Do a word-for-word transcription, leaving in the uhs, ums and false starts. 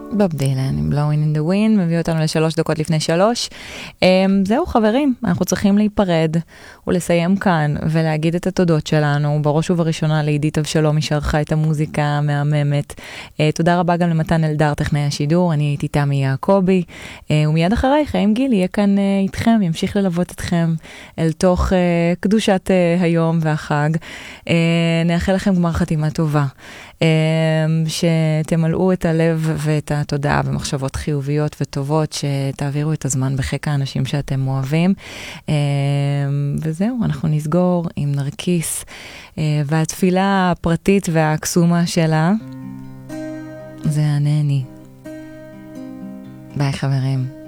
בוב דילן עם Blowing in the Wind, מביא אותנו לשלוש דקות לפני שלוש. זהו חברים, אנחנו צריכים להיפרד ולסיים כאן ולהגיד את התודות שלנו, בראש ובראשונה לעידית אבשלום משערכה את המוזיקה המהממת. תודה רבה גם למתן אלדר טכנאי השידור, אני הייתי תמי יעקובי, ומיד אחריי חיים גיל יהיה כאן איתכם, ימשיך ללוות אתכם אל תוך קדושת היום והחג. נאחל לכם גמר חתימה טובה. שתמלאו את הלב ואת התודעה במחשבות חיוביות וטובות, שתעבירו את הזמן בחיק האנשים שאתם אוהבים. וזהו, אנחנו נסגור עם נרקיס, והתפילה הפרטית והקסומה שלה זה ענני. ביי חברים.